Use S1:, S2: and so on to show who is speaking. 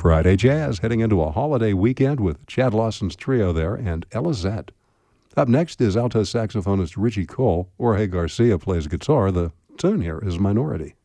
S1: Friday Jazz, heading into a holiday weekend with Chad Lawson's trio there and Ella Zett. Up next is alto saxophonist Richie Cole. Jorge Garcia plays guitar. The tune here is Minority.